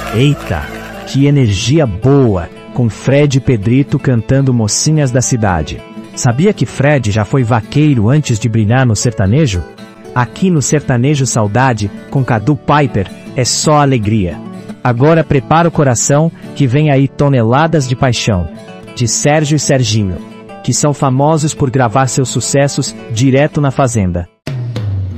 Eita, que energia boa, com Fred e Pedrito cantando Mocinhas da Cidade. Sabia que Fred já foi vaqueiro antes de brilhar no sertanejo? Aqui no Sertanejo Saudade, com Cadu Piper, é só alegria. Agora prepara o coração, que vem aí Toneladas de Paixão, de Sérgio e Serginho, que são famosos por gravar seus sucessos direto na fazenda.